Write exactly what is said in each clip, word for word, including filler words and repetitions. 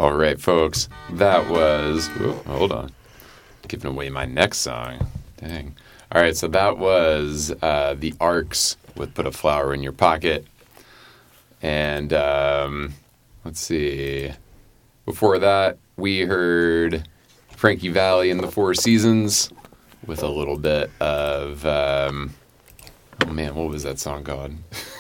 All right, folks, that was... Ooh, hold on. Giving away my next song. Dang. All right, so that was uh, the Arcs with Put a Flower in Your Pocket. And um, let's see. Before that, we heard Frankie Valli and the Four Seasons with a little bit of... Um, oh, man, what was that song called?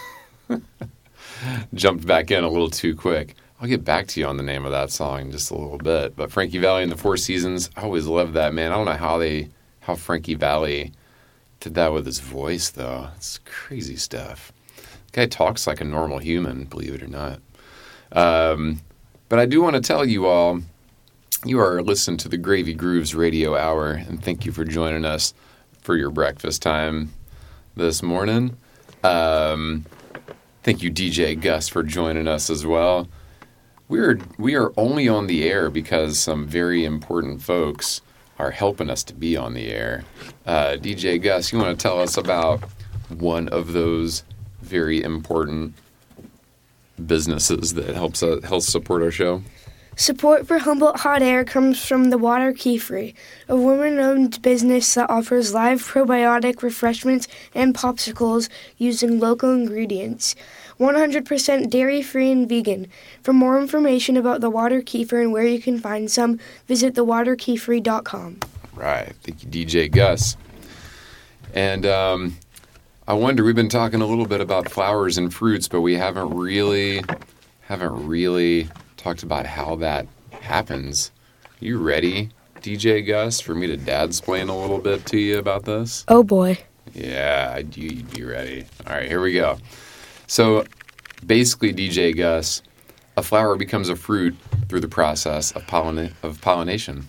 Jumped back in a little too quick. I'll get back to you on the name of that song in just a little bit. But Frankie Valli and the Four Seasons, I always loved that, man. I don't know how they, how Frankie Valli did that with his voice, though. It's crazy stuff. The guy talks like a normal human, believe it or not. Um, but I do want to tell you all, you are listening to the Gravy Grooves Radio Hour, and thank you for joining us for your breakfast time this morning. Um, thank you, D J Gus, for joining us as well. We're, we are only on the air because some very important folks are helping us to be on the air. Uh, D J Gus, you want to tell us about one of those very important businesses that helps uh, helps support our show? Support for Humboldt Hot Air comes from the Water Kefri, a woman-owned business that offers live probiotic refreshments and popsicles using local ingredients. one hundred percent dairy-free and vegan. For more information about the Water Kefir and where you can find some, visit the water kefri dot com. Right. Thank you, D J Gus. And um, I wonder, we've been talking a little bit about flowers and fruits, but we haven't really, haven't really talked about how that happens. You ready, D J Gus, for me to dad-splain a little bit to you about this? Oh, boy. Yeah, you'd be ready. All right, here we go. So, basically, D J Gus, a flower becomes a fruit through the process of, pollina- of pollination.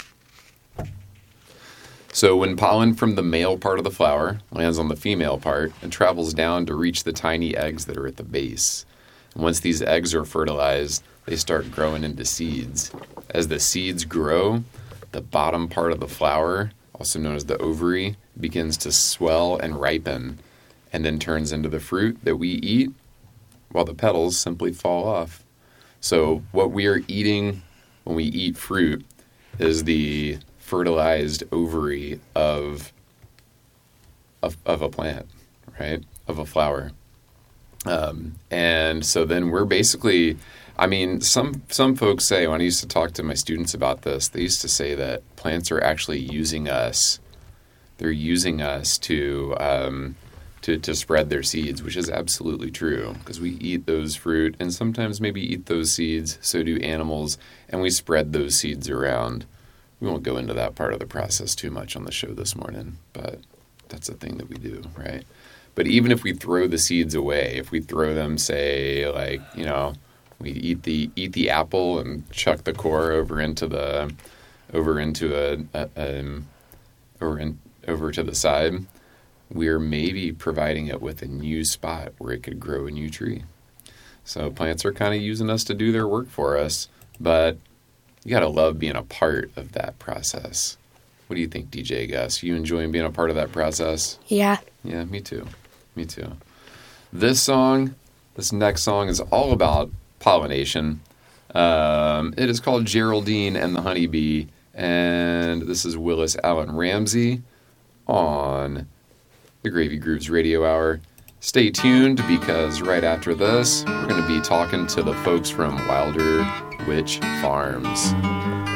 So, when pollen from the male part of the flower lands on the female part, it travels down to reach the tiny eggs that are at the base. And once these eggs are fertilized, they start growing into seeds. As the seeds grow, the bottom part of the flower, also known as the ovary, begins to swell and ripen, and then turns into the fruit that we eat, while the petals simply fall off. So what we are eating when we eat fruit is the fertilized ovary of, of, of a plant, right, of a flower. Um, and so then we're basically... I mean, some some folks say, when I used to talk to my students about this, they used to say that plants are actually using us. They're using us to um, to, to spread their seeds, which is absolutely true, because we eat those fruit and sometimes maybe eat those seeds, so do animals, and we spread those seeds around. We won't go into that part of the process too much on the show this morning, but that's a thing that we do, right? But even if we throw the seeds away, if we throw them, say, like, you know, we eat the eat the apple and chuck the core over into the over into a, a, a um, over in, over to the side. We're maybe providing it with a new spot where it could grow a new tree. So plants are kind of using us to do their work for us, but you gotta love being a part of that process. What do you think, D J Gus? You enjoying being a part of that process? Yeah. Yeah, me too. Me too. This song, this next song is all about pollination. Um, it is called Geraldine and the Honeybee, and this is Willis Allen Ramsey on the Gravy Grooves Radio Hour. Stay tuned, because right after this, we're going to be talking to the folks from Wilder Witch Farms.